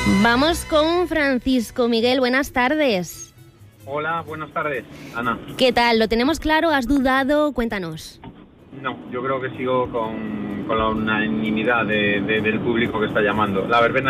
Vamos con Francisco Miguel, buenas tardes. Hola, buenas tardes, Ana. ¿Qué tal? ¿Lo tenemos claro? ¿Has dudado? Cuéntanos. No, yo creo que sigo con la unanimidad del público que está llamando. La verbena